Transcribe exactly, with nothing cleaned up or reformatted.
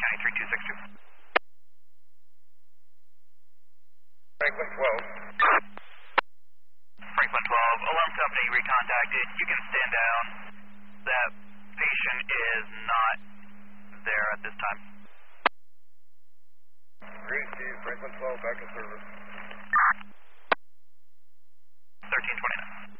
nine three two six two. Franklin twelve. Franklin twelve, alarm company recontacted. You can stand down. That patient is not there at this time. Green Steve, Franklin twelve, back in service. thirteen twenty-nine.